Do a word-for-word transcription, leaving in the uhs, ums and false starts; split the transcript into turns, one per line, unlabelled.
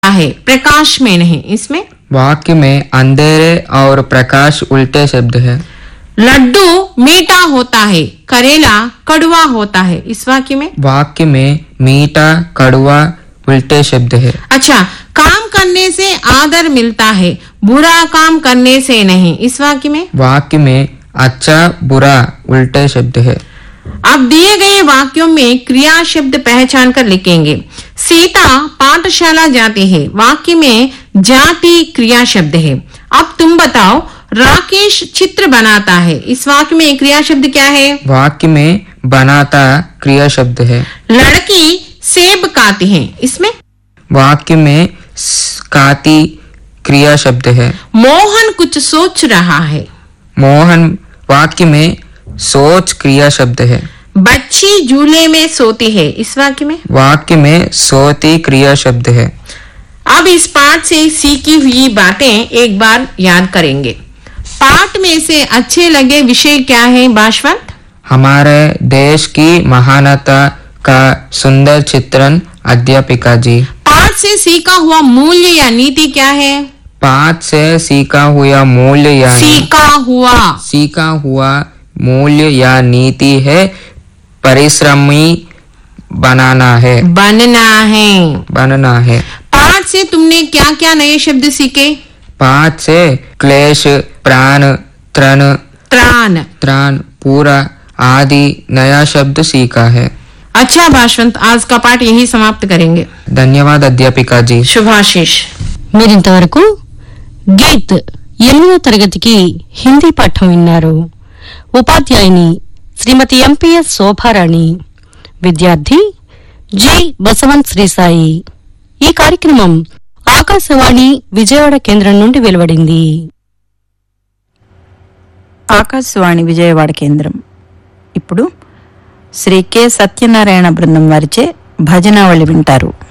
है, प्रकाश में नहीं। इसमें
वाक्य में अंधेरे और प्रकाश उल्टे शब्द है।
लड्डू मीठा होता है, करेला कड़वा होता है। इस वाक्य में
वाक्य में मीठा कड़वा उल्टे शब्द है।
अच्छा, काम करने से आदर मिलता है, बुरा काम करने से नहीं। इस वाक्य में
वाक्य में अच्छा बुरा उल्टे शब्द है।
अब दिए गए वाक्यों में क्रिया शब्द पहचान कर लिखेंगे। सीता पाठशाला जाती है, वाक्य में जाति क्रिया शब्द है। अब तुम बताओ, राकेश चित्र बनाता है, इस वाक्य में क्रिया शब्द क्या है?
वाक्य में बनाता क्रिया शब्द है।
लड़की सेब खाती है, इसमें
वाक्य में काती क्रिया शब्द है।
मोहन कुछ सोच रहा है,
मोहन वाक्य में सोच क्रिया शब्द है।
बच्ची झूले में सोती है, इस वाक्य में
वाक्य में सोती क्रिया शब्द है।
अब इस पाठ से सीखी हुई बातें एक बार याद करेंगे। पाठ में से अच्छे लगे विषय क्या है भाषवंत?
हमारे देश की महानता का सुंदर चित्रण अध्यापिका जी।
पाठ से सीखा हुआ मूल्य या नीति क्या है?
पाठ से सीखा हुआ मूल्य या
सीखा हुआ
सीखा हुआ मूल्य या नीति है परिश्रमी बनाना है
बनना है
बनना है।
पाठ से तुमने क्या क्या नए शब्द सीखे?
पाठ से क्लेश, प्राण, त्रण,
त्राण
त्राण, पूरा आदि नया शब्द सीखा है।
अच्छा भाषवंत, आज का पाठ यही समाप्त करेंगे।
ధన్యవాద అధ్యాపిక జీ।
శుభాశీష్।
మీరింతవరకు గీత్ ఎనిమిదో తరగతికి హిందీ పాఠం విన్నారు. ఉపాధ్యాయుని శ్రీమతి ఎంపీఎస్ శోభారాణి, విద్యార్థి జి బసవంత్ శ్రీసాయి. ఈ కార్యక్రమం ఆకాశవాణి విజయవాడ కేంద్రం నుండి వెలువడింది.
ఆకాశవాణి విజయవాడ కేంద్రం. ఇప్పుడు శ్రీ కె సత్యనారాయణ బృందం వారిచే భజనావళి వింటారు.